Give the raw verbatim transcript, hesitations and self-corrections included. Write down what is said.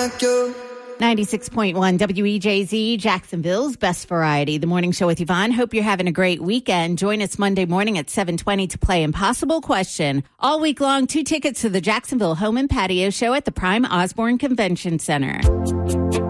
like you. ninety-six point one W E J Z, Jacksonville's Best Variety. The Morning Show with Yvonne. Hope you're having a great weekend. Join us Monday morning at seven twenty to play Impossible Question. All week long, two tickets to the Jacksonville Home and Patio Show at the Prime Osborne Convention Center.